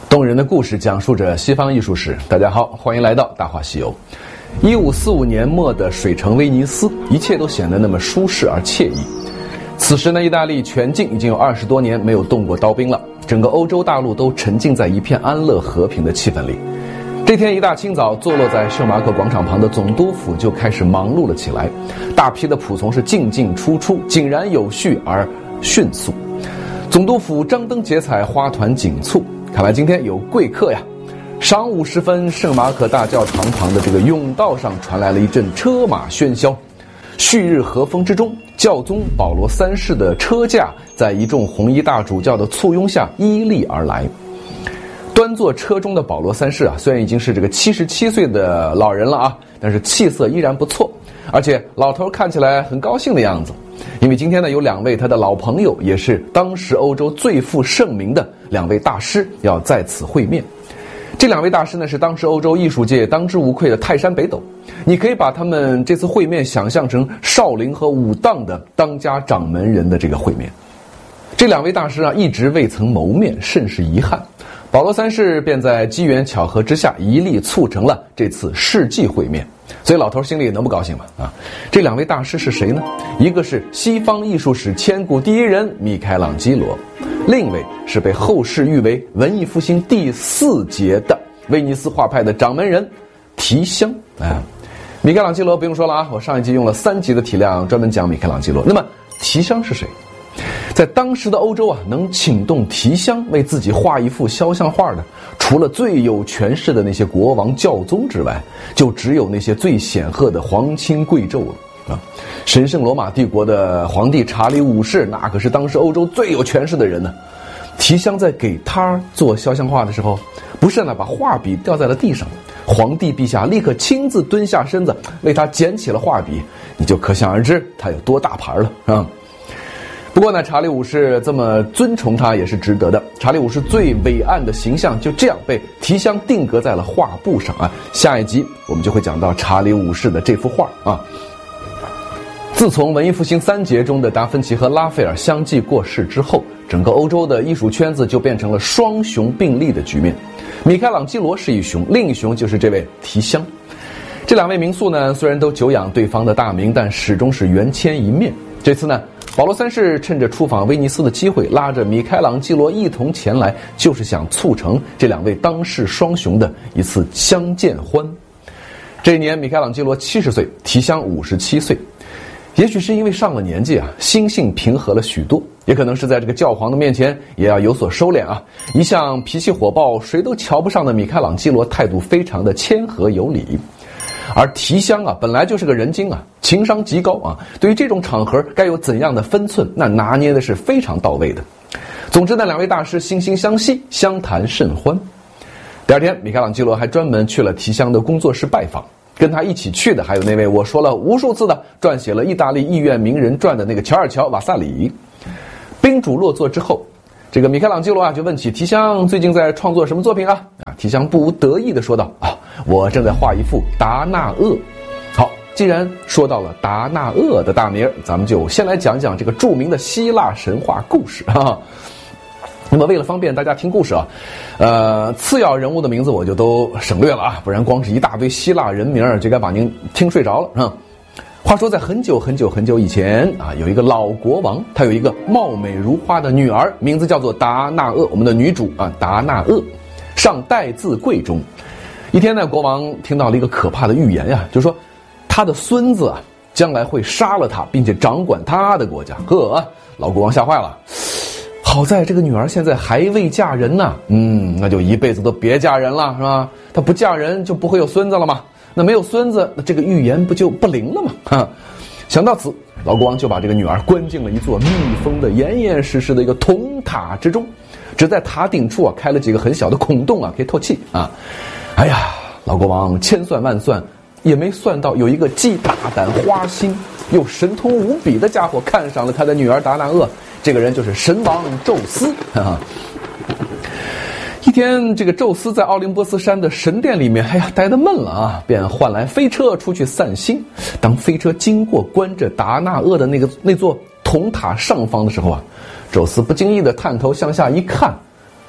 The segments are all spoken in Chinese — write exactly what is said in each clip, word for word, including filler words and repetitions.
动人的故事讲述着西方艺术史。大家好，欢迎来到大话西游。一五四五年末的水城威尼斯，一切都显得那么舒适而惬意。此时呢，意大利全境已经有二十多年没有动过刀兵了，整个欧洲大陆都沉浸在一片安乐和平的气氛里。这天一大清早，坐落在圣马可广场旁的总督府就开始忙碌了起来，大批的仆从是进进出出，井然有序而迅速。总督府张灯结彩，花团锦簇，看来今天有贵客呀。晌午时分，圣马可大教堂旁的这个甬道上传来了一阵车马喧嚣。旭日和风之中，教宗保罗三世的车驾在一众红衣大主教的簇拥下依立而来。端坐车中的保罗三世啊，虽然已经是这个七十七岁的老人了啊，但是气色依然不错，而且老头看起来很高兴的样子。因为今天呢，有两位他的老朋友，也是当时欧洲最负盛名的两位大师要在此会面。这两位大师呢，是当时欧洲艺术界当之无愧的泰山北斗。你可以把他们这次会面想象成少林和武当的当家掌门人的这个会面。这两位大师啊，一直未曾谋面，甚是遗憾。保罗三世便在机缘巧合之下，一力促成了这次世纪会面。所以老头心里能不高兴吗？啊，这两位大师是谁呢？一个是西方艺术史千古第一人米开朗基罗，另一位是被后世誉为文艺复兴第四杰的威尼斯画派的掌门人提香。啊，米开朗基罗不用说了啊，我上一集用了三集的体量专门讲米开朗基罗。那么提香是谁？在当时的欧洲啊，能请动提香为自己画一幅肖像画的，除了最有权势的那些国王教宗之外，就只有那些最显赫的皇亲贵胄了啊！神圣罗马帝国的皇帝查理五世，那可是当时欧洲最有权势的人呢。提香在给他做肖像画的时候，不慎呢把画笔掉在了地上，皇帝陛下立刻亲自蹲下身子为他捡起了画笔，你就可想而知他有多大牌了啊！不过呢，查理五世这么尊崇他也是值得的。查理五世最伟岸的形象就这样被提香定格在了画布上啊。下一集我们就会讲到查理五世的这幅画啊。自从文艺复兴三杰中的达芬奇和拉斐尔相继过世之后，整个欧洲的艺术圈子就变成了双雄并立的局面。米开朗基罗是一雄，另一雄就是这位提香。这两位名宿呢，虽然都久仰对方的大名，但始终是缘牵一面。这次呢，保罗三世趁着出访威尼斯的机会，拉着米开朗基罗一同前来，就是想促成这两位当世双雄的一次相见欢。这一年，米开朗基罗七十岁，提香五十七岁。也许是因为上了年纪啊，心性平和了许多，也可能是在这个教皇的面前也要有所收敛啊。一向脾气火爆、谁都瞧不上的米开朗基罗，态度非常的谦和有礼。而提香啊，本来就是个人精啊，情商极高啊，对于这种场合该有怎样的分寸，那拿捏的是非常到位的。总之呢，两位大师惺惺相惜，相谈甚欢。第二天，米开朗基罗还专门去了提香的工作室拜访，跟他一起去的还有那位我说了无数次的撰写了意大利艺苑名人传的那个乔尔乔·瓦萨里。宾主落座之后，这个米开朗基罗啊就问起提香最近在创作什么作品啊？啊，提香不无得意的说道啊，我正在画一幅达纳厄。好，既然说到了达纳厄的大名，咱们就先来讲讲这个著名的希腊神话故事啊。那么为了方便大家听故事啊，呃，次要人物的名字我就都省略了啊，不然光是一大堆希腊人名就该把您听睡着了啊。话说在很久很久很久以前啊，有一个老国王，他有一个貌美如花的女儿，名字叫做达纳厄。我们的女主啊，达纳厄尚待字贵中。一天呢，国王听到了一个可怕的预言呀，就是说他的孙子啊将来会杀了他，并且掌管他的国家。呵，老国王吓坏了。好在这个女儿现在还未嫁人呢，嗯，那就一辈子都别嫁人了，是吧？她不嫁人就不会有孙子了嘛。那没有孙子，那这个预言不就不灵了吗？哈，想到此，老国王就把这个女儿关进了一座密封的严严实实的一个铜塔之中，只在塔顶处啊开了几个很小的孔洞啊，可以透气啊。哎呀，老国王千算万算也没算到，有一个既大胆花心又神通无比的家伙看上了他的女儿达纳厄。这个人就是神王宙斯。哈哈，一天，这个宙斯在奥林波斯山的神殿里面，哎呀，待得闷了啊，便唤来飞车出去散心。当飞车经过关着达纳厄的那个那座铜塔上方的时候啊，宙斯不经意的探头向下一看，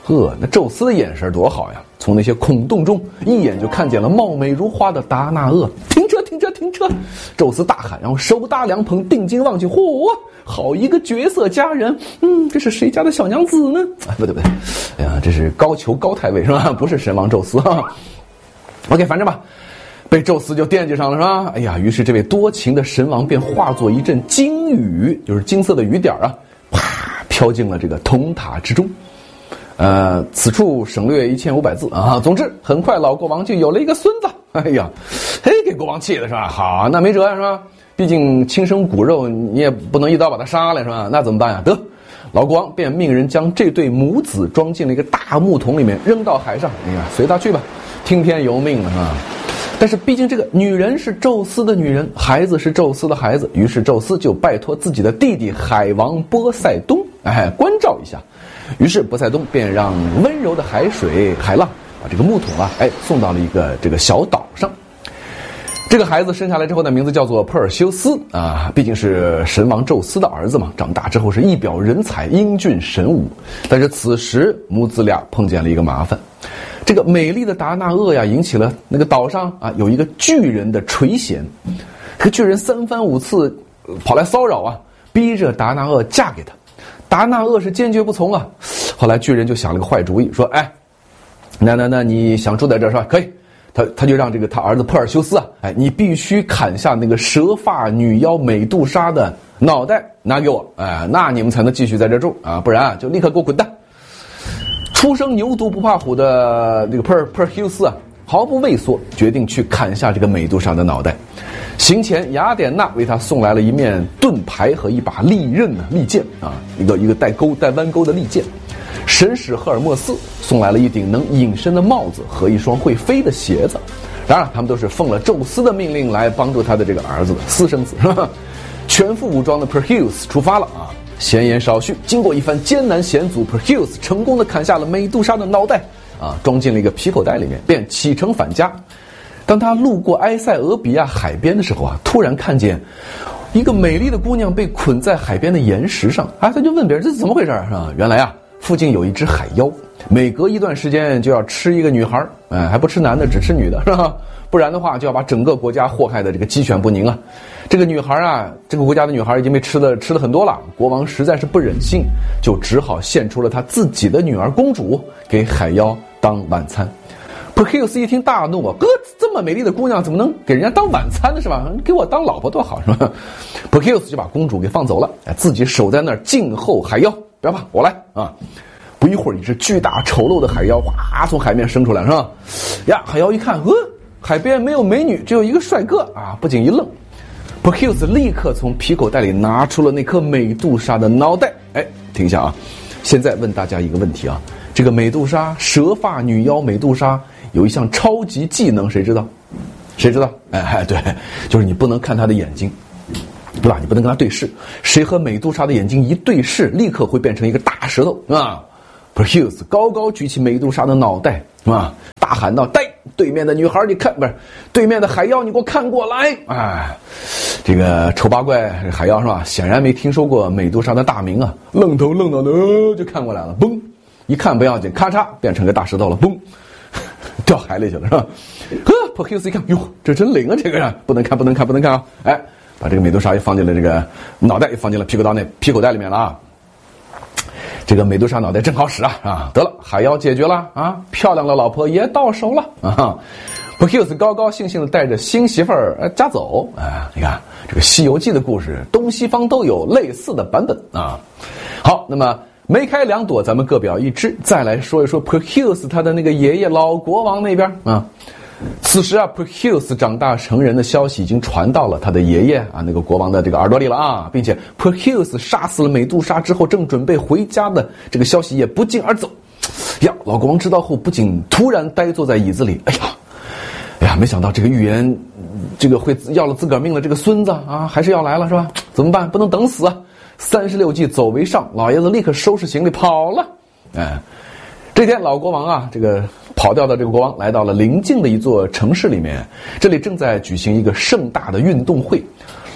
呵，那宙斯的眼神多好呀！从那些孔洞中一眼就看见了貌美如花的达那厄。停车，停车，停车！宙斯大喊，然后手搭凉棚，定睛望去，嚯，好一个绝色佳人！嗯，这是谁家的小娘子呢？啊，不对不对，哎呀，这是高俅高太尉是吧？不是神王宙斯啊。OK， 反正吧。被宙斯就惦记上了是吧？哎呀，于是这位多情的神王便化作一阵金雨，就是金色的雨点啊，啪飘进了这个铜塔之中。呃，此处省略一千五百字啊。总之，很快老国王就有了一个孙子。哎呀，嘿，给国王气的是吧？好，那没辙呀是吧？毕竟亲生骨肉，你也不能一刀把他杀了是吧？那怎么办呀？得，老国王便命人将这对母子装进了一个大木桶里面，扔到海上。哎呀，随他去吧，听天由命了是吧？但是毕竟这个女人是宙斯的女人，孩子是宙斯的孩子，于是宙斯就拜托自己的弟弟海王波塞冬，哎，关照一下。于是波塞冬便让温柔的海水海浪把这个木桶啊，哎，送到了一个这个小岛上。这个孩子生下来之后呢，名字叫做珀尔修斯啊，毕竟是神王宙斯的儿子嘛。长大之后是一表人才，英俊神武。但是此时母子俩碰见了一个麻烦。这个美丽的达那厄呀，引起了那个岛上啊有一个巨人的垂涎。这个巨人三番五次跑来骚扰啊，逼着达那厄嫁给他。达那厄是坚决不从啊。后来巨人就想了个坏主意，说：“哎，那那那你想住在这儿是吧？可以。”他他就让这个他儿子珀尔修斯啊，哎，你必须砍下那个蛇发女妖美杜莎的脑袋拿给我，哎，那你们才能继续在这住啊，不然啊就立刻给我滚蛋。初生牛犊不怕虎的这个珀尔珀尔修斯啊，毫不畏缩，决定去砍下这个美杜莎的脑袋。行前，雅典娜为他送来了一面盾牌和一把利刃的利剑啊，一个一个带钩带弯钩的利剑。神使赫尔墨斯送来了一顶能隐身的帽子和一双会飞的鞋子。当然，他们都是奉了宙斯的命令来帮助他的这个儿子的私生子。全副武装的 Perseus 出发了啊！闲言少叙，经过一番艰难险阻 ，Perseus 成功的砍下了美杜莎的脑袋啊，装进了一个皮口袋里面，便启程返家。当他路过埃塞俄比亚海边的时候啊，突然看见一个美丽的姑娘被捆在海边的岩石上啊，他就问别人这是怎么回事是吧？原来啊，附近有一只海妖，每隔一段时间就要吃一个女孩，哎，还不吃男的，只吃女的，是吧？不然的话就要把整个国家祸害的这个鸡犬不宁啊。这个女孩啊，这个国家的女孩已经被吃的吃的很多了，国王实在是不忍心，就只好献出了他自己的女儿公主给海妖当晚餐。Perseus 一听大怒啊，哥，这么美丽的姑娘怎么能给人家当晚餐呢？是吧？给我当老婆多好，是吧 ？Perseus 就把公主给放走了，自己守在那儿静候海妖。不要怕，我来啊！不一会儿，一只巨大丑陋的海妖哗从海面升出来，是吧？呀，海妖一看，呃，海边没有美女，只有一个帅哥啊，不禁一愣。Perseus 立刻从皮口袋里拿出了那颗美杜莎的脑袋。哎，听一下啊！现在问大家一个问题啊，这个美杜莎蛇发女妖美杜莎有一项超级技能，谁知道？谁知道？哎，对，就是你不能看她的眼睛。对吧？你不能跟他对视，谁和美杜莎的眼睛一对视，立刻会变成一个大石头啊 ！Perseus 高高举起美杜莎的脑袋啊，大喊道：“呆，对面的女孩，你看，不是对面的海妖，你给我看过来！”哎，这个丑八怪海妖是吧？显然没听说过美杜莎的大名啊，愣头愣脑的、呃、就看过来了，嘣，一看不要紧，咔嚓变成个大石头了，嘣，掉海里去了是吧？呵 ，Perseus 一看，哟，这真灵啊！这个人不能看，不能看，不能看啊！哎。把这个美杜莎也放进了这个脑袋，也放进了皮口袋内皮口袋里面了啊。这个美杜莎脑袋正好使啊啊！得了，海妖解决了啊，漂亮的老婆也到手了啊。Perseus 高高兴兴的带着新媳妇儿家走啊。你看这个《西游记》的故事，东西方都有类似的版本啊。好，那么梅开两朵，咱们各表一枝，再来说一说 Perseus 他的那个爷爷老国王那边啊。此时啊 Perseus 长大成人的消息已经传到了他的爷爷啊那个国王的这个耳朵里了啊，并且 Perseus 杀死了美杜莎之后正准备回家的这个消息也不胫而走呀。老国王知道后不仅突然呆坐在椅子里，哎呀哎呀，没想到这个预言这个会要了自个儿命的这个孙子啊还是要来了是吧？怎么办？不能等死啊！三十六计走为上，老爷子立刻收拾行李跑了。哎，这天老国王啊这个跑掉的这个国王来到了邻近的一座城市里面，这里正在举行一个盛大的运动会。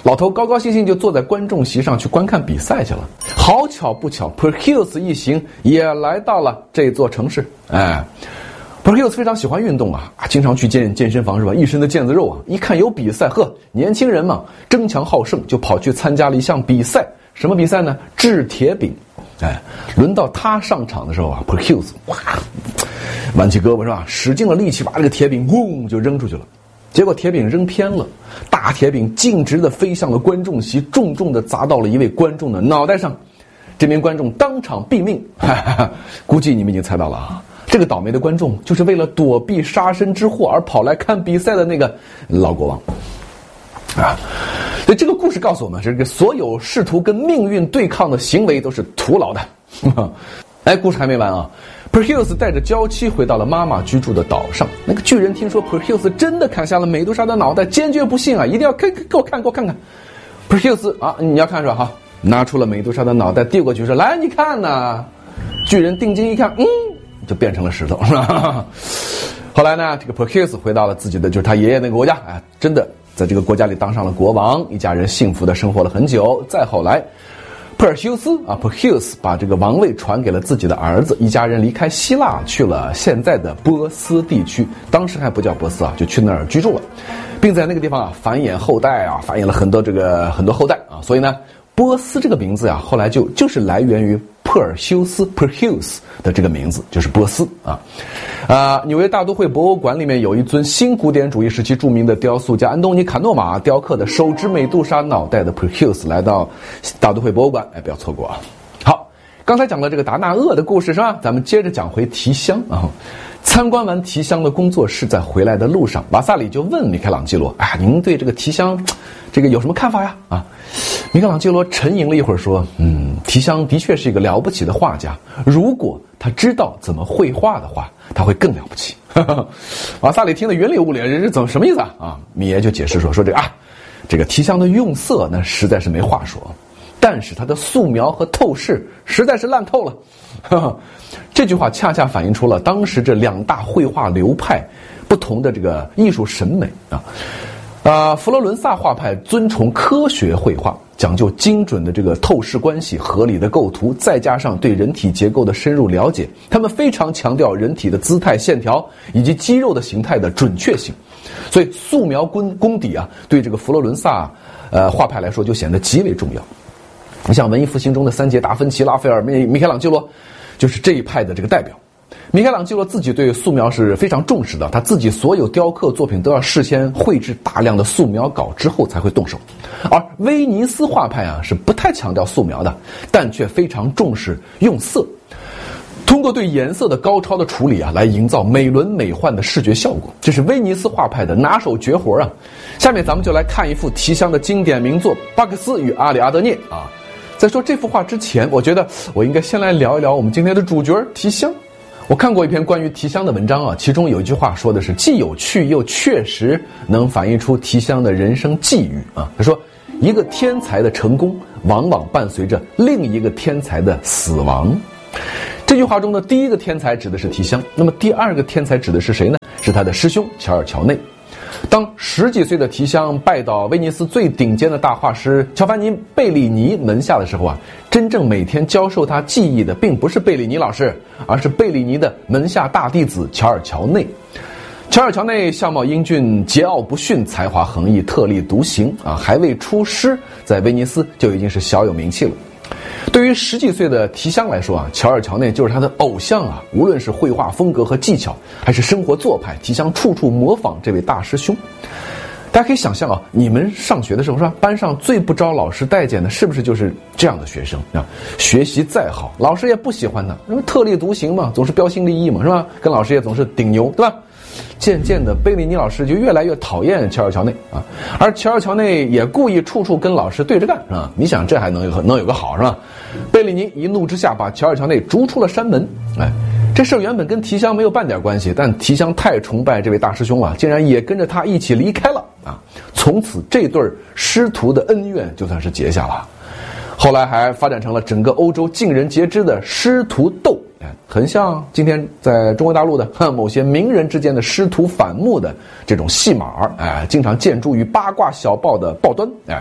老头高高兴兴就坐在观众席上去观看比赛去了。好巧不巧 Perseus 一行也来到了这座城市。哎，Perseus 非常喜欢运动啊，经常去健健身房是吧？一身的腱子肉啊，一看有比赛，呵，年轻人嘛，争强好胜，就跑去参加了一项比赛。什么比赛呢？掷铁饼。哎，轮到他上场的时候啊 ，Perseus 哇，挽起胳膊是吧？使尽了力气把这个铁饼嗡就扔出去了。结果铁饼扔偏了，大铁饼径直的飞向了观众席，重重的砸到了一位观众的脑袋上。这名观众当场毙命。哈哈，估计你们已经猜到了啊，这个倒霉的观众就是为了躲避杀身之祸而跑来看比赛的那个老国王啊。所以这个故事告诉我们，这个所有试图跟命运对抗的行为都是徒劳的。哎，故事还没完啊。Perseus 带着娇妻回到了妈妈居住的岛上。那个巨人听说 Perseus 真的砍下了美杜莎的脑袋，坚决不信啊，一定要看给我看给我看看。Perseus 啊，你要看是吧？哈，拿出了美杜莎的脑袋递过去说：“来，你看呐。”巨人定睛一看，嗯，就变成了石头。后来呢，这个 Perseus 回到了自己的就是他爷爷那个国家，哎，真的在这个国家里当上了国王，一家人幸福的生活了很久。再后来，珀尔修斯啊 Perseus 把这个王位传给了自己的儿子，一家人离开希腊去了现在的波斯地区，当时还不叫波斯啊，就去那儿居住了，并在那个地方啊繁衍后代啊，繁衍了很多这个很多后代啊，所以呢，波斯这个名字啊，后来就就是来源于珀尔修斯 Perseus 的这个名字，就是波斯啊。啊，纽约大都会博物馆里面有一尊新古典主义时期著名的雕塑家安东尼卡诺马雕刻的手执美杜莎脑袋的 Perseus 来到大都会博物馆，哎，不要错过啊。好，刚才讲了这个达纳厄的故事是吧？咱们接着讲回提香啊。参观完提香的工作室，在回来的路上，瓦萨里就问米开朗基罗：“啊，您对这个提香，这个有什么看法呀？”啊，米开朗基罗沉吟了一会儿，说：“嗯，提香的确是一个了不起的画家，如果他知道怎么绘画的话，他会更了不起。”瓦萨里听得云里雾里，这是怎么什么意思啊？啊，米爷就解释说：“说这个啊，这个提香的用色那实在是没话说。”但是他的素描和透视实在是烂透了。呵呵，这句话恰恰反映出了当时这两大绘画流派不同的这个艺术审美啊。啊，佛罗伦萨画派尊崇科学绘画，讲究精准的这个透视关系、合理的构图，再加上对人体结构的深入了解，他们非常强调人体的姿态、线条以及肌肉的形态的准确性。所以素描功功底啊，对这个佛罗伦萨呃画派来说就显得极为重要。你像文艺复兴中的三杰达芬奇、拉斐尔、米米开朗基罗，就是这一派的这个代表。米开朗基罗自己对素描是非常重视的，他自己所有雕刻作品都要事先绘制大量的素描稿之后才会动手。而威尼斯画派啊是不太强调素描的，但却非常重视用色，通过对颜色的高超的处理啊，来营造美轮美奂的视觉效果，这是威尼斯画派的拿手绝活啊。下面咱们就来看一幅提香的经典名作《巴克斯与阿里阿德涅》啊。在说这幅画之前，我觉得我应该先来聊一聊我们今天的主角提香。我看过一篇关于提香的文章啊，其中有一句话说的是既有趣又确实能反映出提香的人生际遇啊。他说，一个天才的成功往往伴随着另一个天才的死亡。这句话中的第一个天才指的是提香，那么第二个天才指的是谁呢？是他的师兄乔尔乔内。当十几岁的提香拜倒威尼斯最顶尖的大画师乔凡尼·贝里尼门下的时候啊，真正每天教授他技艺的并不是贝里尼老师，而是贝里尼的门下大弟子乔尔乔内。乔尔乔内相貌英俊，桀骜不驯，才华横溢，特立独行啊，还未出师，在威尼斯就已经是小有名气了。对于十几岁的提香来说啊，乔尔乔内就是他的偶像啊，无论是绘画风格和技巧，还是生活做派，提香处处模仿这位大师兄。大家可以想象啊，你们上学的时候是吧，班上最不招老师待见的，是不是就是这样的学生啊？学习再好，老师也不喜欢他，因为特立独行嘛，总是标新立异嘛，是吧？跟老师也总是顶牛，对吧？渐渐的，贝里尼老师就越来越讨厌乔尔乔内啊，而乔尔乔内也故意处处跟老师对着干，是吧？你想这还能有能有个好是吧？贝里尼一怒之下把乔尔乔内逐出了山门。哎，这事原本跟提香没有半点关系，但提香太崇拜这位大师兄了，竟然也跟着他一起离开了啊！从此这对师徒的恩怨就算是结下了。后来还发展成了整个欧洲尽人皆知的师徒斗，很像今天在中国大陆的某些名人之间的师徒反目的这种戏码，哎，经常见诸于八卦小报的报端，哎。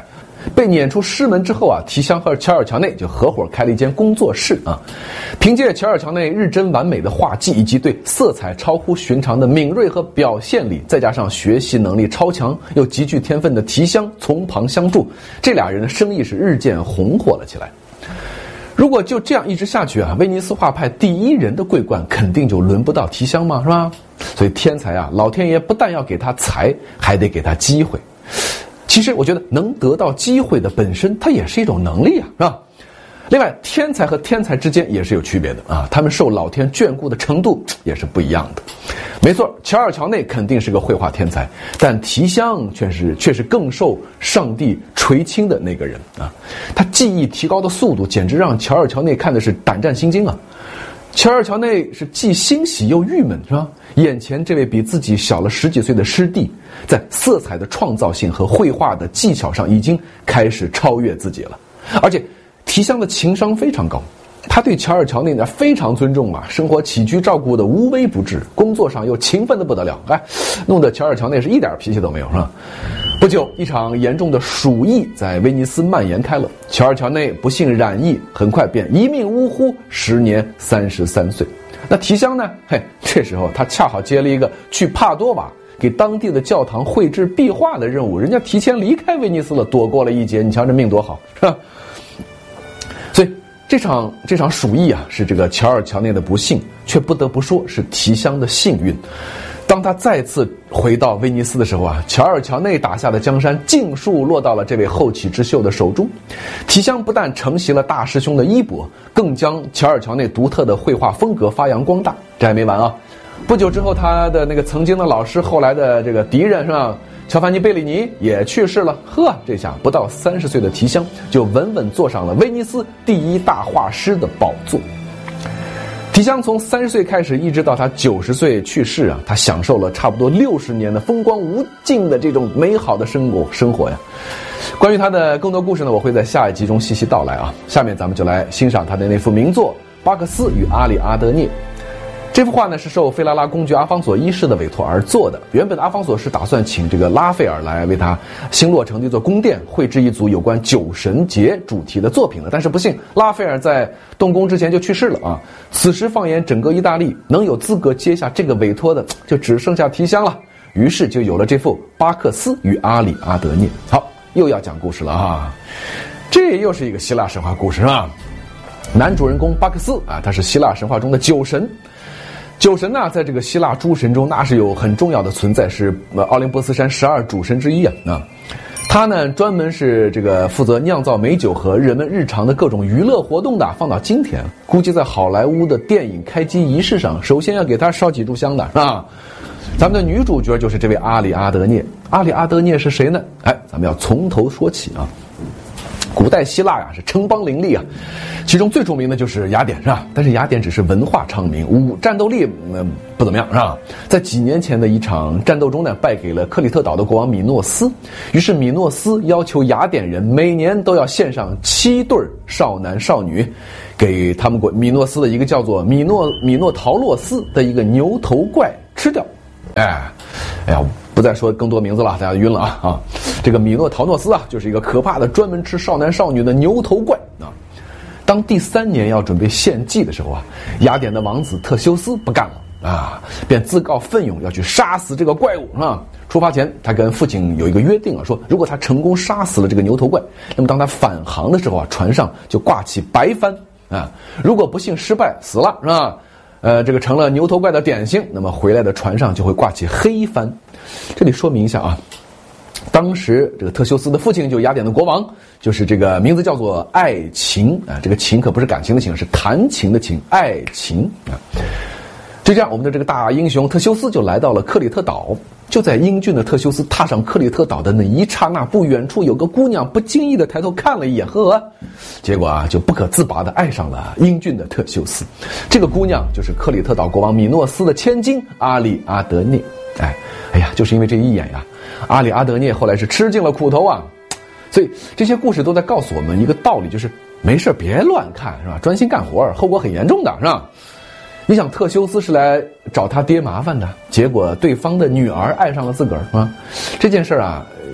被撵出师门之后啊，提香和乔尔乔内就合伙开了一间工作室啊。凭借乔尔乔内日臻完美的画技以及对色彩超乎寻常的敏锐和表现力，再加上学习能力超强又极具天分的提香从旁相助，这俩人的生意是日渐红火了起来。如果就这样一直下去啊，威尼斯画派第一人的桂冠肯定就轮不到提香嘛，是吧？所以天才啊，老天爷不但要给他才，还得给他机会。其实我觉得能得到机会的本身它也是一种能力啊，是吧？另外，天才和天才之间也是有区别的啊，他们受老天眷顾的程度也是不一样的。没错，乔尔乔内肯定是个绘画天才，但提香却是却是更受上帝垂青的那个人啊。他技艺提高的速度简直让乔尔乔内看的是胆战心惊啊。乔尔乔内是既欣喜又郁闷，是吧？眼前这位比自己小了十几岁的师弟，在色彩的创造性和绘画的技巧上已经开始超越自己了，而且提香的情商非常高，他对乔尔乔内呢非常尊重啊，生活起居照顾的无微不至，工作上又勤奋的不得了，哎，弄得乔尔乔内是一点脾气都没有，是吧？不久，一场严重的鼠疫在威尼斯蔓延开了，乔尔乔内不幸染疫，很快便一命呜呼，时年三十三岁。那提香呢？嘿，这时候他恰好接了一个去帕多瓦给当地的教堂绘制壁画的任务，人家提前离开威尼斯了，躲过了一劫。你瞧这命多好，是吧？所以这场这场鼠疫啊，是这个乔尔乔内的不幸，却不得不说是提香的幸运。当他再次回到威尼斯的时候啊，乔尔乔内打下的江山尽数落到了这位后起之秀的手中。提香不但承袭了大师兄的衣钵，更将乔尔乔内独特的绘画风格发扬光大。这还没完啊！不久之后，他的那个曾经的老师，后来的这个敌人是吧？乔凡尼贝里尼也去世了。呵，这下不到三十岁的提香就稳稳坐上了威尼斯第一大画师的宝座。提香从三十岁开始，一直到他九十岁去世啊，他享受了差不多六十年的风光无尽的这种美好的生活生活呀。关于他的更多故事呢，我会在下一集中细细道来啊。下面咱们就来欣赏他的那幅名作《巴克斯与阿里阿德涅》。这幅画呢是受费拉拉公爵阿方索一世的委托而做的。原本阿方索是打算请这个拉斐尔来为他新落成的一座宫殿绘制一组有关酒神节主题的作品的，但是不幸拉斐尔在动工之前就去世了啊。此时放眼整个意大利，能有资格接下这个委托的就只剩下提香了，于是就有了这幅《巴克斯与阿里阿德涅》。好，又要讲故事了啊，这又是一个希腊神话故事是吧？男主人公巴克斯啊，他是希腊神话中的酒神。酒神呢，在这个希腊诸神中，那是有很重要的存在，是呃奥林波斯山十二主神之一啊。啊，他呢专门是这个负责酿造美酒和人们日常的各种娱乐活动的。放到今天，估计在好莱坞的电影开机仪式上，首先要给他烧几炷香的啊。咱们的女主角就是这位阿里阿德涅。阿里阿德涅是谁呢？哎，咱们要从头说起啊。古代希腊呀、啊、是城邦林立啊，其中最著名的就是雅典是吧？但是雅典只是文化昌明，武战斗力呃不怎么样是吧？在几年前的一场战斗中呢，败给了克里特岛的国王米诺斯。于是米诺斯要求雅典人每年都要献上七对少男少女，给他们国米诺斯的一个叫做米诺米诺陶洛斯的一个牛头怪吃掉。哎，哎呀，不再说更多名字了，大家晕了啊啊！这个米诺陶诺斯啊，就是一个可怕的专门吃少男少女的牛头怪啊。当第三年要准备献祭的时候啊，雅典的王子特修斯不干了啊，便自告奋勇要去杀死这个怪物啊。出发前，他跟父亲有一个约定啊，说如果他成功杀死了这个牛头怪，那么当他返航的时候啊，船上就挂起白帆啊。如果不幸失败死了是吧？呃，这个成了牛头怪的点心，那么回来的船上就会挂起黑帆。这里说明一下啊，当时这个特修斯的父亲就雅典的国王，就是这个名字叫做爱琴啊，这个琴可不是感情的琴，是弹琴的琴，爱琴啊。就这样，我们的这个大英雄特修斯就来到了克里特岛。就在英俊的特修斯踏上克里特岛的那一刹那，不远处有个姑娘不经意的抬头看了一眼，呵，结果啊就不可自拔的爱上了英俊的特修斯。这个姑娘就是克里特岛国王米诺斯的千金阿里阿德涅。哎，哎呀，就是因为这一眼呀，阿里阿德涅后来是吃尽了苦头啊。所以这些故事都在告诉我们一个道理，就是没事别乱看，是吧？专心干活，后果很严重的，是吧？你想特修斯是来找他爹麻烦的，结果对方的女儿爱上了自个儿，是吧？这件事啊，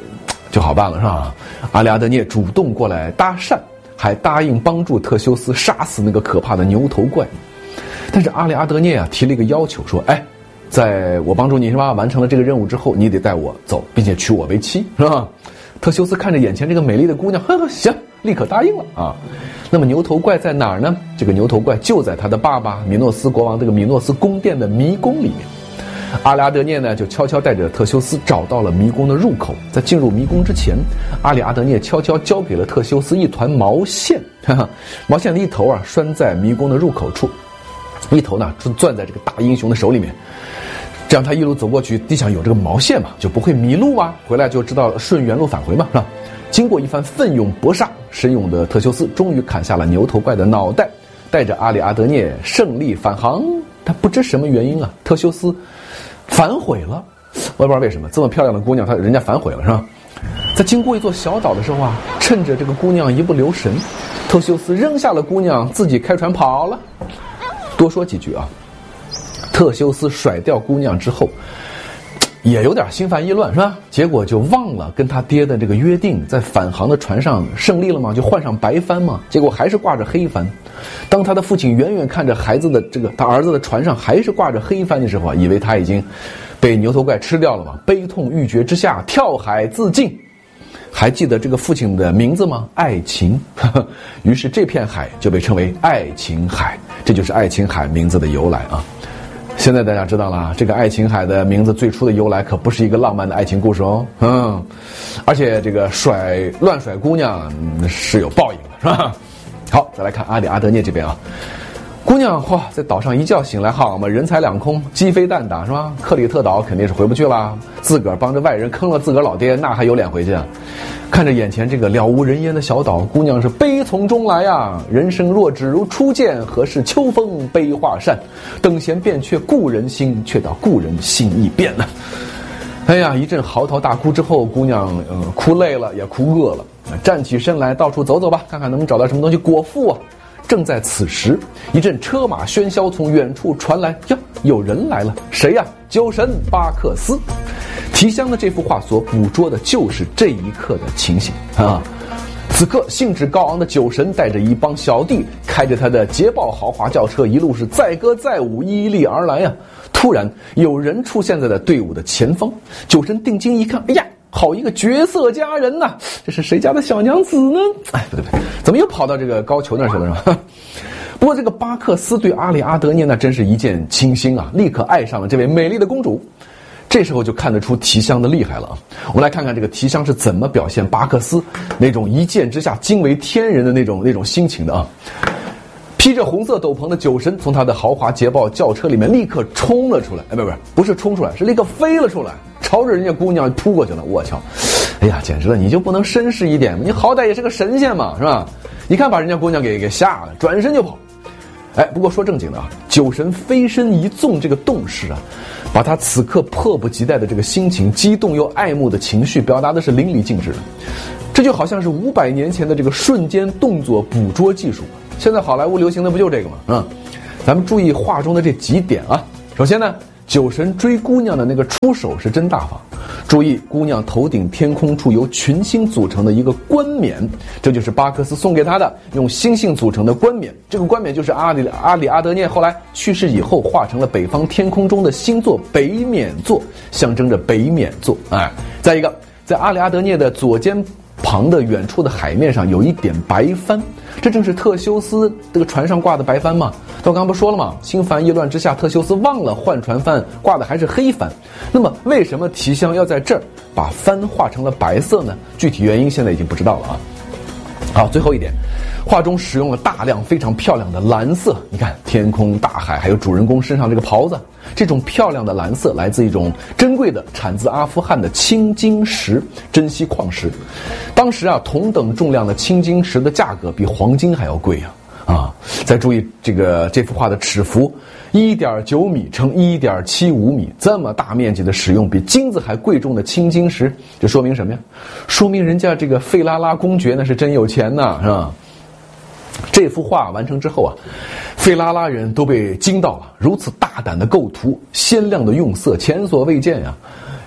就好办了，是吧？阿里阿德涅主动过来搭讪，还答应帮助特修斯杀死那个可怕的牛头怪。但是阿里阿德涅啊提了一个要求，说：“哎，在我帮助你是吧，完成了这个任务之后，你得带我走，并且娶我为妻，是吧？”特修斯看着眼前这个美丽的姑娘，呵呵，行，立刻答应了啊。那么牛头怪在哪儿呢？这个牛头怪就在他的爸爸米诺斯国王这个米诺斯宫殿的迷宫里面。阿里阿德涅呢，就悄悄带着特修斯找到了迷宫的入口。在进入迷宫之前，阿里阿德涅悄悄交给了特修斯一团毛线，哈哈，毛线的一头啊拴在迷宫的入口处，一头呢攥在这个大英雄的手里面。这样他一路走过去，地上有这个毛线嘛，就不会迷路啊，回来就知道顺原路返回嘛，是吧？经过一番奋勇搏杀，神勇的特修斯终于砍下了牛头怪的脑袋，带着阿里阿德涅胜利返航。但不知什么原因啊，特修斯反悔了，我也不知道为什么，这么漂亮的姑娘，他人家反悔了，是吧？在经过一座小岛的时候啊，趁着这个姑娘一不留神，特修斯扔下了姑娘，自己开船跑了。多说几句啊，特修斯甩掉姑娘之后，也有点心烦意乱，是吧？结果就忘了跟他爹的这个约定，在返航的船上胜利了嘛，就换上白帆嘛，结果还是挂着黑帆。当他的父亲远远看着孩子的这个他儿子的船上还是挂着黑帆的时候啊，以为他已经被牛头怪吃掉了嘛，悲痛欲绝之下跳海自尽。还记得这个父亲的名字吗？爱琴。于是这片海就被称为爱琴海，这就是爱琴海名字的由来啊。现在大家知道了，这个爱琴海的名字最初的由来可不是一个浪漫的爱情故事哦，嗯，而且这个甩乱甩姑娘是有报应的，是吧？好，再来看阿里阿德涅这边啊，姑娘嚯，在岛上一觉醒来，好嘛，人财两空，鸡飞蛋打，是吧？克里特岛肯定是回不去了，自个儿帮着外人坑了自个儿老爹，那还有脸回去啊？看着眼前这个了无人烟的小岛，姑娘是悲从中来呀。人生若只如初见，何事秋风悲画扇？等闲变却故人心，却道故人心易变呢。哎呀，一阵嚎啕大哭之后，姑娘呃哭累了，也哭饿了，站起身来，到处走走吧，看看能不能找到什么东西果腹啊。正在此时，一阵车马喧嚣从远处传来，呀，有人来了，谁呀？酒神巴克斯。提香的这幅画所捕捉的就是这一刻的情形啊！此刻兴致高昂的酒神带着一帮小弟，开着他的捷豹豪华轿车，一路是载歌载舞，依立而来呀、啊！突然，有人出现在了队伍的前方，酒神定睛一看，哎呀！好一个绝色佳人呐、啊！这是谁家的小娘子呢？哎，不对不对，怎么又跑到这个高俅那儿去了是吧？不过这个巴克斯对阿里阿德涅那真是一见倾心啊，立刻爱上了这位美丽的公主。这时候就看得出提香的厉害了啊！我们来看看这个提香是怎么表现巴克斯那种一见之下惊为天人的那种那种心情的啊！披着红色斗篷的酒神从他的豪华捷豹轿车里面立刻冲了出来，哎，不不不是冲出来，是立刻飞了出来，朝着人家姑娘扑过去了。我操！哎呀，简直了！你就不能绅士一点吗？你好歹也是个神仙嘛，是吧？你看把人家姑娘给给吓了，转身就跑。哎，不过说正经的啊，酒神飞身一纵，这个动势啊，把他此刻迫不及待的这个心情、激动又爱慕的情绪表达的是淋漓尽致的。这就好像是五百年前的这个瞬间动作捕捉技术。现在好莱坞流行的不就这个吗？啊、嗯，咱们注意画中的这几点啊。首先呢，酒神追姑娘的那个出手是真大方。注意，姑娘头顶天空处由群星组成的一个冠冕，这就是巴克斯送给她的用星星组成的冠冕。这个冠冕就是阿里阿里阿德涅后来去世以后画成了北方天空中的星座北冕座，象征着北冕座。哎，再一个，在阿里阿德涅的左肩旁的远处的海面上有一点白帆，这正是特修斯这个船上挂的白帆嘛。我刚刚不说了吗？心烦意乱之下，特修斯忘了换船帆，挂的还是黑帆。那么为什么提香要在这儿把帆画成了白色呢？具体原因现在已经不知道了啊。好，最后一点，画中使用了大量非常漂亮的蓝色。你看天空、大海，还有主人公身上这个袍子，这种漂亮的蓝色来自一种珍贵的产自阿富汗的青金石珍稀矿石。当时啊，同等重量的青金石的价格比黄金还要贵啊！啊，再注意这个这幅画的尺幅，一点九米乘一点七五米，这么大面积的使用比金子还贵重的青金石，这说明什么呀？说明人家这个费拉拉公爵那是真有钱呐，是吧？这幅画完成之后啊，费拉拉人都被惊到了，如此大胆的构图，鲜亮的用色，前所未见呀！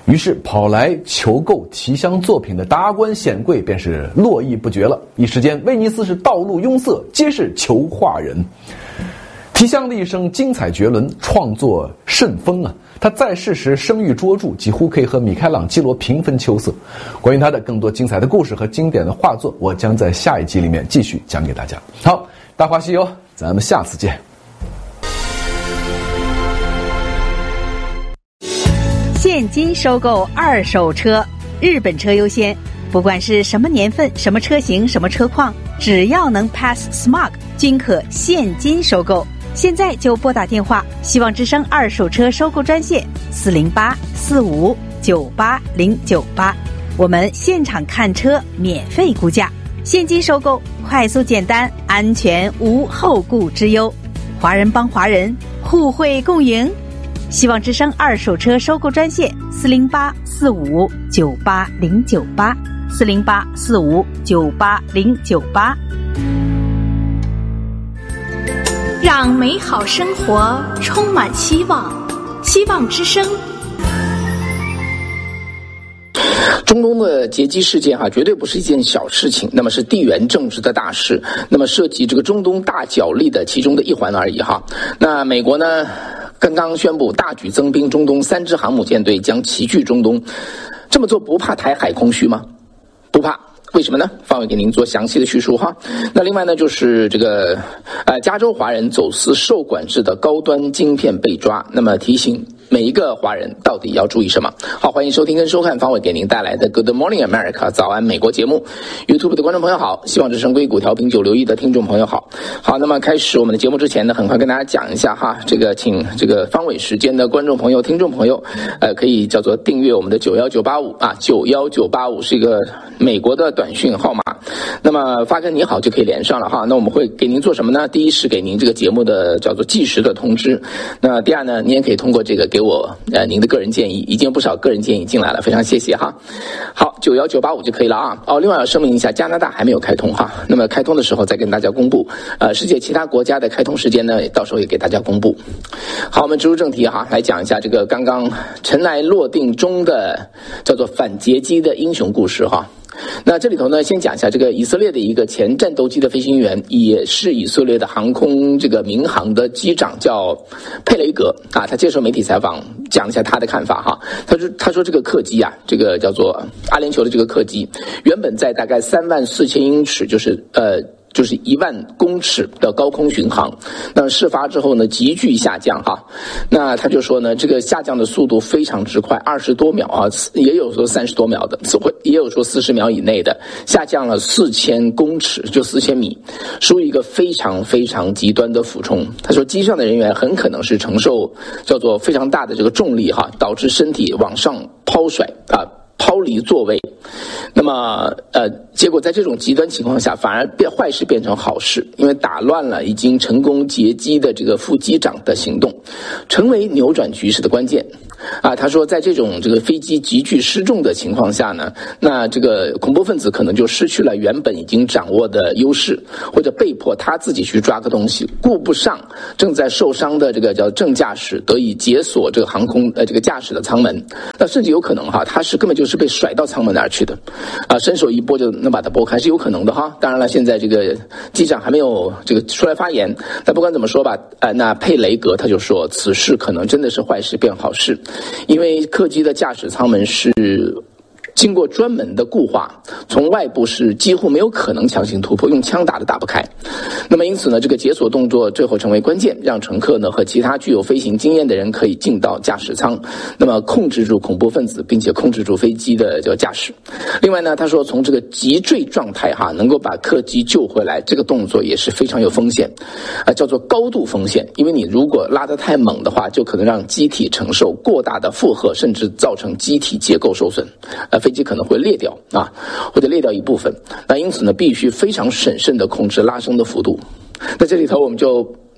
于是跑来求购提香作品的达官显贵便是络绎不绝了。一时间，威尼斯是道路拥塞，皆是求画人。提香的一生精彩绝伦，创作甚丰啊！他在世时声誉卓著，几乎可以和米开朗基罗平分秋色。关于他的更多精彩的故事和经典的画作，我将在下一集里面继续讲给大家。好，大话西游，咱们下次见。 现金收购二手车，日本车优先。不管是什么年份、什么车型、什么车况，只要能 pass S M A G， 均可现金收购。现在就拨打电话，希望之声二手车收购专线四零八四五九八零九八，我们现场看车，免费估价，现金收购，快速简单，安全无后顾之忧。华人帮华人，互惠共赢。希望之声二手车收购专线四零八四五九八零九八，四零八四五九八零九八。 让美好生活充满希望，希望之声。 中东的劫机事件哈、啊，绝对不是一件小事情，那么是地缘政治的大事，那么涉及这个中东大角力的其中的一环而已哈。那美国呢，刚刚宣布大举增兵中东，三支航母舰队将齐聚中东，这么做不怕台海空虚吗？不怕。为什么呢？方伟给您做详细的叙述哈。那另外呢，就是这个呃，加州华人走私受管制的高端晶片被抓，那么提醒每一个华人到底要注意什么？好，欢迎收听跟收看方伟给您带来的 Good Morning America 早安美国节目。YouTube 的观众朋友好，希望之声硅谷调频九六一的听众朋友好。好，那么开始我们的节目之前呢，很快跟大家讲一下哈，这个请这个方伟时间的观众朋友、听众朋友，呃，可以叫做订阅我们的九一九八五啊，九一九八五是一个美国的短讯号码，那么发个你好就可以连上了哈。那我们会给您做什么呢？第一是给您这个节目的叫做计时的通知，那第二呢，您也可以通过这个给我呃您的个人建议，已经有不少个人建议进来了，非常谢谢哈。好，九一九八五就可以了啊。哦，另外要声明一下，加拿大还没有开通哈，那么开通的时候再跟大家公布。呃，世界其他国家的开通时间呢，到时候也给大家公布。好，我们直入正题哈，来讲一下这个刚刚尘埃落定中的叫做反劫机的英雄故事哈。那这里头呢，先讲一下这个以色列的一个前战斗机的飞行员，也是以色列的航空这个民航的机长，叫佩雷格啊。他接受媒体采访，讲一下他的看法哈。他说：“他说这个客机啊，这个叫做阿联酋的这个客机，原本在大概三万四千英尺，就是呃。”就是一万公尺的高空巡航，那事发之后呢，急剧下降哈。那他就说呢，这个下降的速度非常之快，二十多秒啊，也有说三十多秒的，也有说四十秒以内的，下降了四千公尺，就四千米，属于一个非常非常极端的俯冲。他说，机上的人员很可能是承受叫做非常大的这个重力哈，导致身体往上抛甩啊。抛离座位，那么呃，结果在这种极端情况下，反而变坏事变成好事，因为打乱了已经成功劫机的这个副机长的行动，成为扭转局势的关键。啊，他说，在这种这个飞机急剧失重的情况下呢，那这个恐怖分子可能就失去了原本已经掌握的优势，或者被迫他自己去抓个东西，顾不上正在受伤的这个叫正驾驶得以解锁这个航空呃这个驾驶的舱门，那甚至有可能哈，他是根本就是被甩到舱门那儿去的，啊，伸手一拨就能把它拨开，是有可能的哈。当然了，现在这个机长还没有这个出来发言，但不管怎么说吧，呃，那佩雷格他就说，此事可能真的是坏事变好事。因为客机的驾驶舱门是经过专门的固化，从外部是几乎没有可能强行突破，用枪打都打不开。那么因此呢，这个解锁动作最后成为关键，让乘客呢和其他具有飞行经验的人可以进到驾驶舱，那么控制住恐怖分子，并且控制住飞机的这个驾驶。另外呢，他说从这个急坠状态哈，能够把客机救回来，这个动作也是非常有风险，啊，叫做高度风险。因为你如果拉得太猛的话，就可能让机体承受过大的负荷，甚至造成机体结构受损，呃，飞机可能会裂掉啊，或者裂掉一部分。那因此呢，必须非常审慎地控制拉升的幅度。那这里头我们就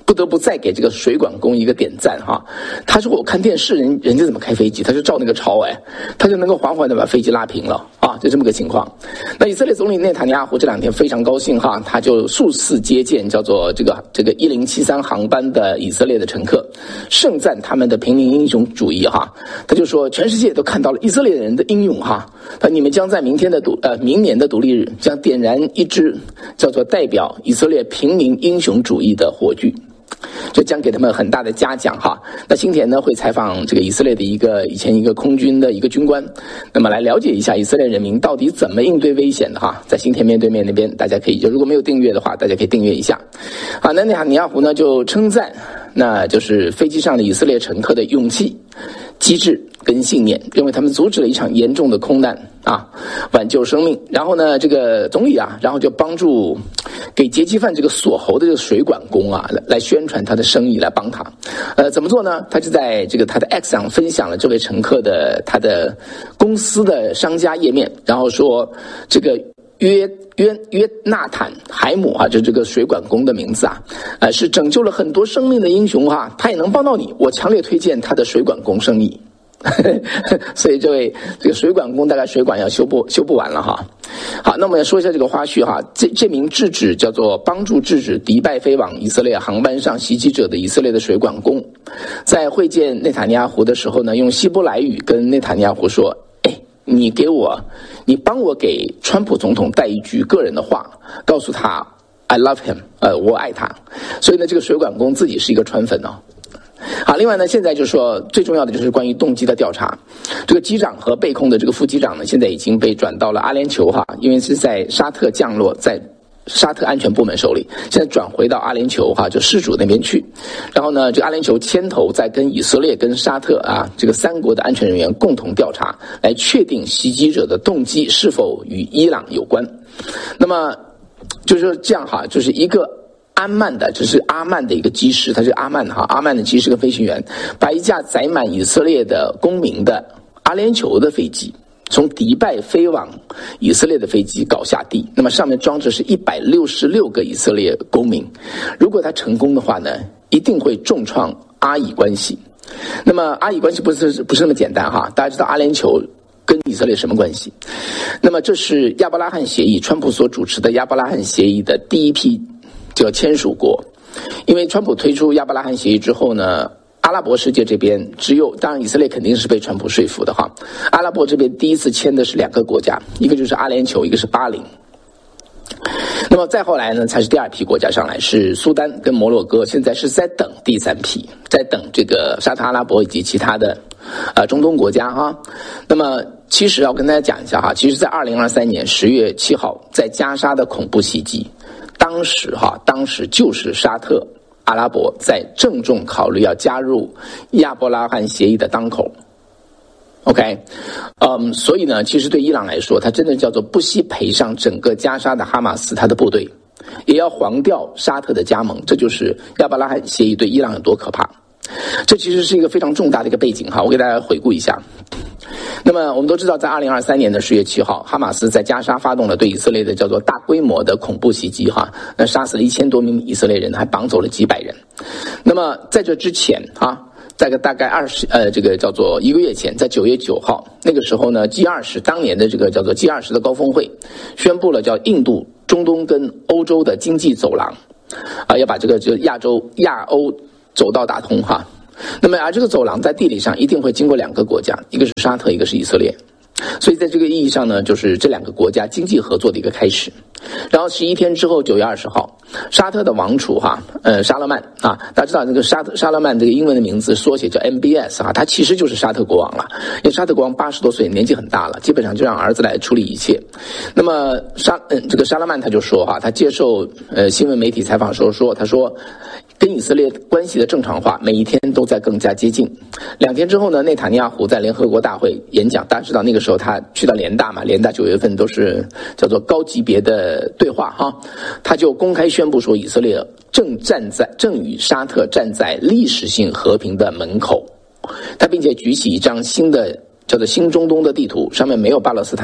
不得不再给这个水管工一个点赞哈。他说我看电视人人家怎么开飞机，他就照那个抄哎，他就能够缓缓的把飞机拉平了啊，就这么个情况。那以色列总理内塔尼亚胡这两天非常高兴哈，他就数次接见叫做这个这个一零七三航班的以色列的乘客，盛赞他们的平民英雄主义哈。他就说全世界都看到了以色列人的英勇哈，他你们将在明天的独呃明年的独立日将点燃一支叫做代表以色列平民英雄主义的火炬。就将给他们很大的嘉奖哈。那新田呢会采访这个以色列的一个以前一个空军的一个军官，那么来了解一下以色列人民到底怎么应对危险的哈。在新田面对面那边，大家可以就如果没有订阅的话，大家可以订阅一下。好，那内塔尼亚胡呢就称赞，那就是飞机上的以色列乘客的勇气、机智跟信念，认为他们阻止了一场严重的空难啊，挽救生命。然后呢，这个总理啊，然后就帮助给劫机犯这个锁喉的这个水管工啊，来来宣传他的生意，来帮他。呃，怎么做呢？他就在这个他的 X 上分享了这位乘客的他的公司的商家页面，然后说这个约约约纳坦海姆哈、啊，就这个水管工的名字啊，呃，是拯救了很多生命的英雄哈、啊，他也能帮到你，我强烈推荐他的水管工生意。所以这位这个水管工大概水管要修不修不完了哈。好，那我们来说一下这个花絮哈。这这名制止叫做帮助制止迪拜飞往以色列航班上袭击者的以色列的水管工，在会见内塔尼亚胡的时候呢，用希伯来语跟内塔尼亚胡说：“哎，你给我，你帮我给川普总统带一句个人的话，告诉他 I love him， 呃，我爱他。”所以呢，这个水管工自己是一个川粉哦。好，另外呢，现在就说最重要的就是关于动机的调查。这个机长和被控的这个副机长呢，现在已经被转到了阿联酋哈，因为是在沙特降落，在沙特安全部门手里，现在转回到阿联酋哈，就失主那边去。然后呢，这个阿联酋牵头在跟以色列跟沙特啊这个三国的安全人员共同调查，来确定袭击者的动机是否与伊朗有关。那么就是这样哈，就是一个阿曼的，这是阿曼的一个机师，他是阿曼哈，阿曼的机师跟飞行员，把一架载满以色列的公民的阿联酋的飞机，从迪拜飞往以色列的飞机搞下地，那么上面装着是一百六十六个以色列公民。如果他成功的话呢，一定会重创阿以关系。那么阿以关系不是不是那么简单哈，大家知道阿联酋跟以色列什么关系？那么这是亚伯拉罕协议，川普所主持的亚伯拉罕协议的第一批叫签署国。因为川普推出亚伯拉罕协议之后呢，阿拉伯世界这边只有，当然以色列肯定是被川普说服的哈。阿拉伯这边第一次签的是两个国家，一个就是阿联酋，一个是巴林。那么再后来呢，才是第二批国家上来，是苏丹跟摩洛哥，现在是在等第三批，在等这个沙特阿拉伯以及其他的呃中东国家哈。那么其实要跟大家讲一下哈，其实在二零二三年十月七号，在加沙的恐怖袭击，当时哈，当时就是沙特阿拉伯在郑重考虑要加入亚伯拉罕协议的当口。OK， 嗯，所以呢，其实对伊朗来说，它真的叫做不惜赔上整个加沙的哈马斯他的部队，也要黄掉沙特的加盟。这就是亚伯拉罕协议对伊朗有多可怕。这其实是一个非常重大的一个背景哈，我给大家回顾一下。那么我们都知道，在二零二三年的十月七号，哈马斯在加沙发动了对以色列的叫做大规模的恐怖袭击哈，那杀死了一千多名以色列人，还绑走了几百人。那么在这之前啊，在个大概二十呃这个叫做一个月前，在九月九号那个时候呢 ，G 二十 当年的这个叫做 G 二十 的高峰会，宣布了叫印度、中东跟欧洲的经济走廊，啊，要把这个就亚洲亚欧走道打通哈。那么而这个走廊在地理上一定会经过两个国家，一个是沙特，一个是以色列。所以在这个意义上呢，就是这两个国家经济合作的一个开始。然后十一天之后，九月二十号，沙特的王储哈，呃，沙勒曼啊，大家知道这个沙特沙勒曼这个英文的名字缩写叫 M B S 啊，他其实就是沙特国王了。因为沙特国王八十多岁，年纪很大了，基本上就让儿子来处理一切。那么沙嗯，这个沙勒曼他就说哈，他接受呃新闻媒体采访的时候说，他说跟以色列关系的正常化每一天都在更加接近。两天之后呢，内塔尼亚胡在联合国大会演讲，大家知道那个时候他去到联大嘛，联大九月份都是叫做高级别的对话哈，他就公开宣布说，以色列正站在正与沙特站在历史性和平的门口。他并且举起一张新的叫做新中东的地图，上面没有巴勒斯坦哈，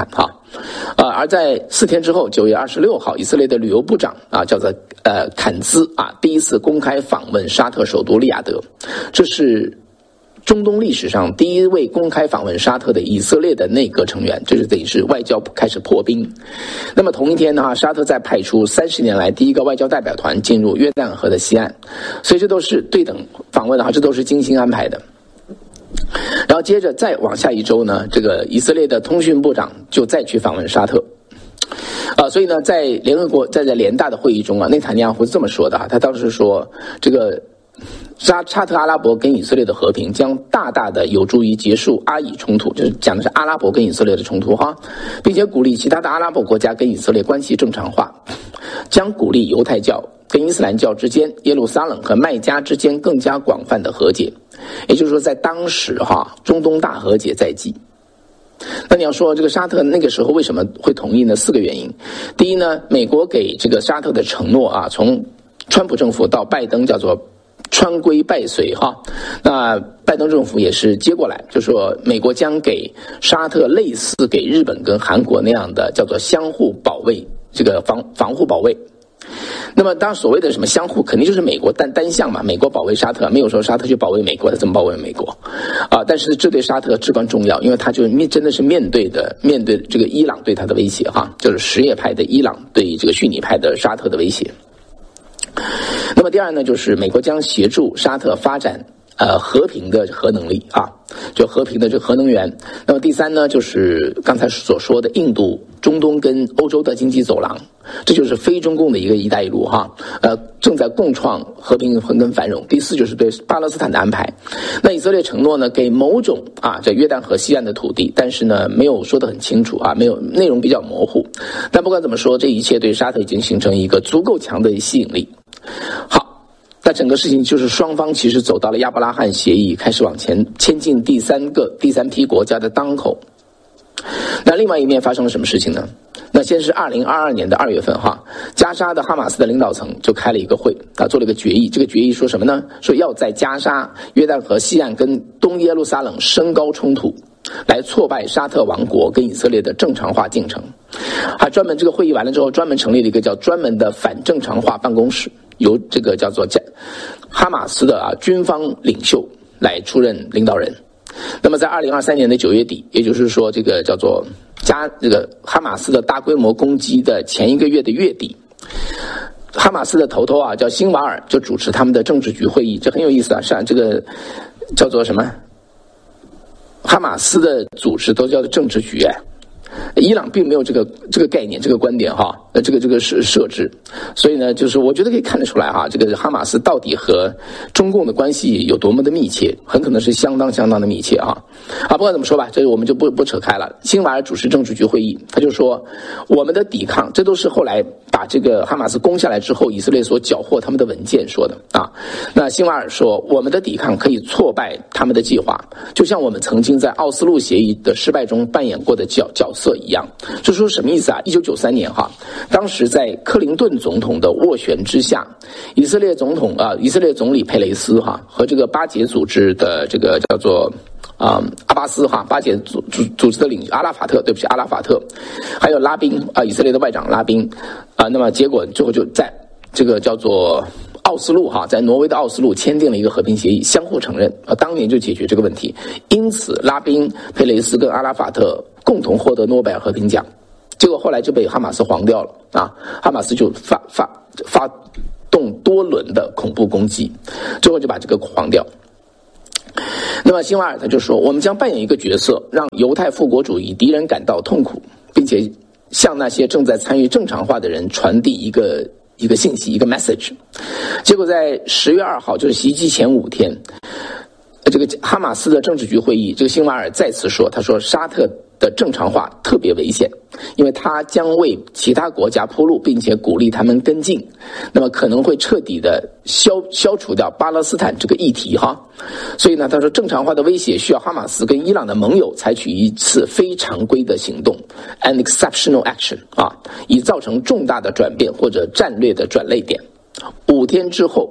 啊，而在四天之后，九月二十六号，以色列的旅游部长啊，叫做呃坎兹啊，第一次公开访问沙特首都利雅得，这是中东历史上第一位公开访问沙特的以色列的内阁成员，这是等于是外交开始破冰。那么同一天呢，沙特再派出三十年来第一个外交代表团进入约旦河的西岸，所以这都是对等访问的哈，这都是精心安排的。然后接着再往下一周呢，这个以色列的通讯部长就再去访问沙特。啊，所以呢，在联合国在在联大的会议中啊，内塔尼亚胡是这么说的啊，他当时说这个。沙沙特阿拉伯跟以色列的和平将大大的有助于结束阿以冲突，就是讲的是阿拉伯跟以色列的冲突哈，并且鼓励其他的阿拉伯国家跟以色列关系正常化，将鼓励犹太教跟伊斯兰教之间、耶路撒冷和麦加之间更加广泛的和解。也就是说，在当时哈，中东大和解在即。那你要说这个沙特那个时候为什么会同意呢？四个原因。第一呢，美国给这个沙特的承诺啊，从川普政府到拜登叫做川规拜随哈，那拜登政府也是接过来，就说美国将给沙特类似给日本跟韩国那样的叫做相互保卫，这个防防护保卫。那么当然所谓的什么相互，肯定就是美国单单向嘛，美国保卫沙特，没有说沙特去保卫美国，他怎么保卫美国啊？但是这对沙特至关重要，因为他就面真的是面对的面对这个伊朗对他的威胁哈，就是什叶派的伊朗对这个逊尼派的沙特的威胁。那么第二呢，就是美国将协助沙特发展呃和平的核能力啊，就和平的这个核能源。那么第三呢，就是刚才所说的印度、中东跟欧洲的经济走廊，这就是非中共的一个一带一路哈，呃，正在共创和平跟繁荣。第四就是对巴勒斯坦的安排。那以色列承诺呢，给某种啊在约旦河西岸的土地，但是呢没有说得很清楚啊，没有内容比较模糊。但不管怎么说，这一切对沙特已经形成一个足够强的吸引力。好，那整个事情就是双方其实走到了亚伯拉罕协议，开始往前签进第三个第三批国家的当口。那另外一面发生了什么事情呢？那先是二零二二年的二月份哈，加沙的哈马斯的领导层就开了一个会啊，做了一个决议。这个决议说什么呢？说要在加沙、约旦河西岸跟东耶路撒冷升高冲突，来挫败沙特王国跟以色列的正常化进程。还专门这个会议完了之后，专门成立了一个叫专门的反正常化办公室，由这个叫做哈马斯的啊军方领袖来出任领导人。那么在二零二三年的九月底，也就是说这个叫做加这个哈马斯的大规模攻击的前一个月的月底，哈马斯的头头啊叫辛瓦尔就主持他们的政治局会议，这很有意思啊，是啊，这个叫做什么？哈马斯的组织都叫做政治局哎。伊朗并没有这个这个概念，这个观点哈，呃，这个这个是设置，所以呢，就是我觉得可以看得出来哈，这个哈马斯到底和中共的关系有多么的密切，很可能是相当相当的密切哈。好，不管怎么说吧，这个我们就不不扯开了。辛瓦尔主持政治局会议，他就说，我们的抵抗，这都是后来把这个哈马斯攻下来之后，以色列所缴获他们的文件说的啊。那辛瓦尔说，我们的抵抗可以挫败他们的计划，就像我们曾经在奥斯陆协议的失败中扮演过的角角色一样。就说什么意思啊？一九九三年哈，当时在克林顿总统的斡旋之下，以色列总统啊，以色列总理佩雷斯哈和这个巴解组织的这个叫做啊、嗯、阿巴斯哈，巴解组组组织的领阿拉法特，对不起阿拉法特，还有拉宾啊，以色列的外长拉宾啊，那么结果最后就在这个叫做奥斯陆哈，在挪威的奥斯陆签订了一个和平协议，相互承认啊，当年就解决这个问题。因此，拉宾、佩雷斯跟阿拉法特共同获得诺贝尔和平奖。结果后来就被哈马斯黄掉了啊，哈马斯就发发发动多轮的恐怖攻击，最后就把这个黄掉。那么辛瓦尔他就说，我们将扮演一个角色，让犹太复国主义敌人感到痛苦，并且向那些正在参与正常化的人传递一个一个信息，一个 message。 结果在十月二号，就是袭击前五天，这个哈马斯的政治局会议，这个辛瓦尔再次说，他说沙特的正常化特别危险，因为它将为其他国家铺路，并且鼓励他们跟进，那么可能会彻底的消消除掉巴勒斯坦这个议题哈。所以呢，他说正常化的威胁需要哈马斯跟伊朗的盟友采取一次非常规的行动 ，an exceptional action 啊，以造成重大的转变或者战略的转捩点。五天之后，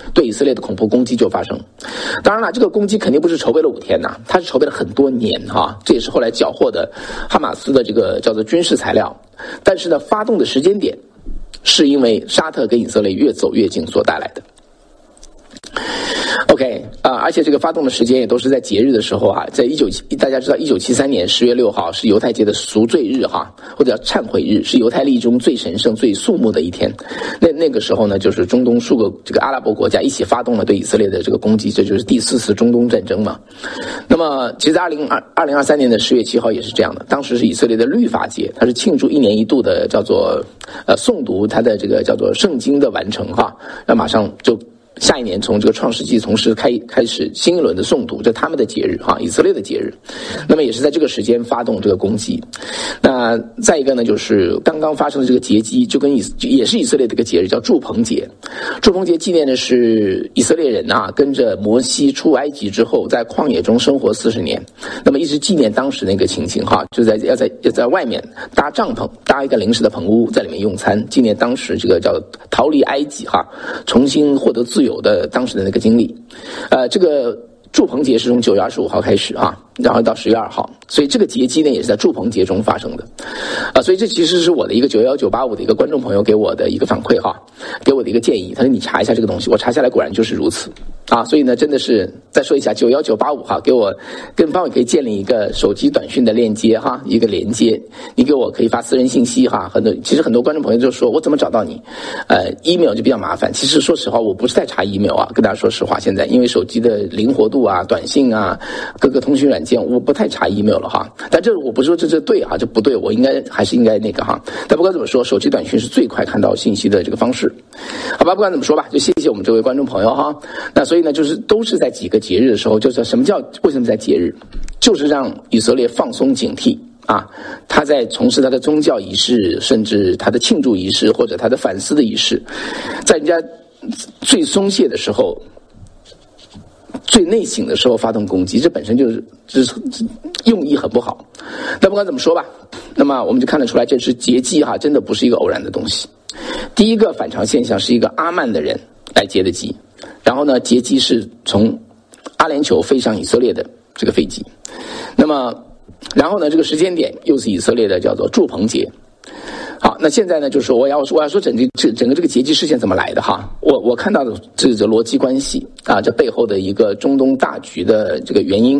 对以色列的恐怖攻击就发生。当然了，这个攻击肯定不是筹备了五天呐，它是筹备了很多年哈，这也是后来缴获的哈马斯的这个叫做军事材料。但是呢，发动的时间点是因为沙特跟以色列越走越近所带来的。OK 啊、呃，而且这个发动的时间也都是在节日的时候啊，在一九大家知道一九七三年十月六号是犹太节的赎罪日哈，或者叫忏悔日，是犹太历中最神圣、最肃穆的一天。那那个时候呢，就是中东数个这个阿拉伯国家一起发动了对以色列的这个攻击，这就是第四次中东战争嘛。那么，其实二零二二零二三年的十月七号也是这样的，当时是以色列的律法节，它是庆祝一年一度的叫做呃诵读它的这个叫做圣经的完成哈，那马上就。下一年从这个创世纪从事开开始新一轮的诵读，这他们的节日哈，以色列的节日。那么也是在这个时间发动这个攻击。那再一个呢，就是刚刚发生的这个劫机，就跟以也是以色列的一个节日叫祝棚节。祝棚节纪念的是以色列人啊，跟着摩西出埃及之后，在旷野中生活四十年，那么一直纪念当时那个情形哈，就在要在要在外面搭帐篷，搭一个临时的棚屋，在里面用餐，纪念当时这个叫逃离埃及哈，重新获得自由。有的当时的那个经历，呃，这个祝棚节是从九月二十五号开始啊，然后到十月二号，所以这个节机呢也是在祝棚节中发生的，啊、呃，所以这其实是我的一个九一九八五的一个观众朋友给我的一个反馈哈，给我的一个建议，他说你查一下这个东西，我查下来果然就是如此啊，所以呢真的是再说一下九一九八五哈，给我跟方伟可以建立一个手机短讯的链接哈，一个连接，你给我可以发私人信息哈，很多其实很多观众朋友就说我怎么找到你，呃 email 就比较麻烦，其实说实话我不是在查 email 啊，跟大家说实话，现在因为手机的灵活度啊、短信啊、各个通讯软件，我不太查 email 了哈，但这我不是说这这对哈，这不对，我应该还是应该那个哈，但不管怎么说，手机短讯是最快看到信息的这个方式，好吧，不管怎么说吧，就谢谢我们这位观众朋友哈，那所以呢，就是都是在几个节日的时候，就是什么叫为什么在节日，就是让以色列放松警惕啊，他在从事他的宗教仪式，甚至他的庆祝仪式或者他的反思的仪式，在人家最松懈的时候。最内省的时候发动攻击，这本身就是就是用意很不好。那不管怎么说吧，那么我们就看得出来，这是劫机哈，真的不是一个偶然的东西。第一个反常现象是一个阿曼的人来劫的机，然后呢，劫机是从阿联酋飞上以色列的这个飞机。那么，然后呢，这个时间点又是以色列的叫做祝棚节。好，那现在呢，就是说我要我要说整个这整个这个劫机事件怎么来的哈？我我看到的这个逻辑关系啊，这背后的一个中东大局的这个原因。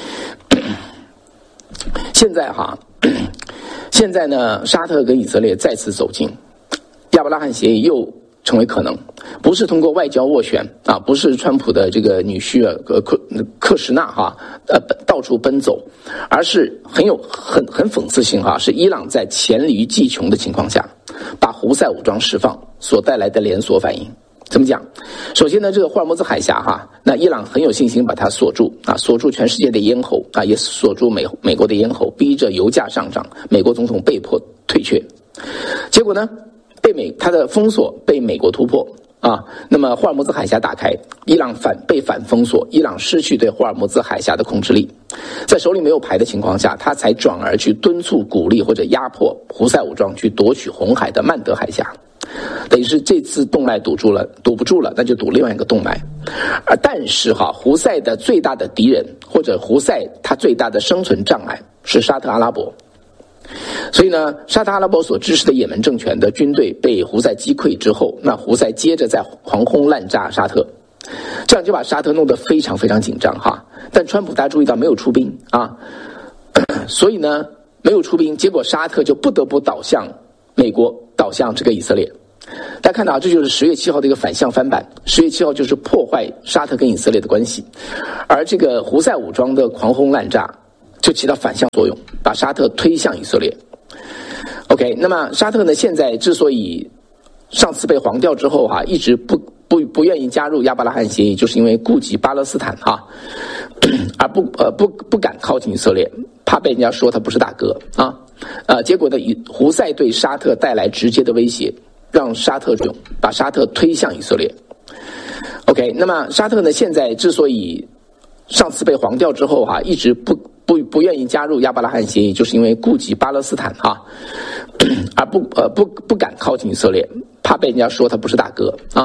现在哈，现在呢，沙特跟以色列再次走近，亚伯拉罕协议又成为可能，不是通过外交斡旋啊，不是川普的这个女婿呃克克什纳哈呃到处奔走，而是很有很很讽刺性哈，是伊朗在黔驴技穷的情况下，把胡塞武装释放所带来的连锁反应。怎么讲？首先呢，这个霍尔木兹海峡哈，那伊朗很有信心把它锁住啊，锁住全世界的咽喉啊，也锁住美美国的咽喉，逼着油价上涨，美国总统被迫退却。结果呢？被美它的封锁被美国突破啊，那么霍尔木兹海峡打开，伊朗反被反封锁，伊朗失去对霍尔木兹海峡的控制力，在手里没有牌的情况下，他才转而去敦促、鼓励或者压迫胡塞武装去夺取红海的曼德海峡，等于是这次动脉堵住了，堵不住了，那就堵另外一个动脉。而但是哈，胡塞的最大的敌人或者胡塞他最大的生存障碍是沙特阿拉伯。所以呢，沙特阿拉伯所支持的也门政权的军队被胡塞击溃之后，那胡塞接着在狂轰滥炸沙特，这样就把沙特弄得非常非常紧张哈。但川普大家注意到没有出兵啊，所以呢没有出兵，结果沙特就不得不倒向美国，倒向这个以色列。大家看到，这就是十月七号的一个反向翻版。十月七号就是破坏沙特跟以色列的关系，而这个胡塞武装的狂轰滥炸就起到反向作用，把沙特推向以色列。OK， 那么沙特呢，现在之所以上次被黄掉之后哈、啊，一直不不不愿意加入亚伯拉罕协议，就是因为顾及巴勒斯坦哈、啊，而不呃不不敢靠近以色列，怕被人家说他不是大哥啊。呃，结果呢，以胡塞对沙特带来直接的威胁，让沙特用把沙特推向以色列。OK， 那么沙特呢，现在之所以上次被黄掉之后哈、啊，一直不不不愿意加入亚伯拉罕协议，就是因为顾及巴勒斯坦哈、啊，而不呃不不敢靠近以色列，怕被人家说他不是大哥啊。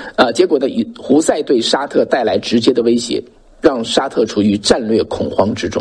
呃，结果呢，以胡塞对沙特带来直接的威胁，让沙特处于战略恐慌之中。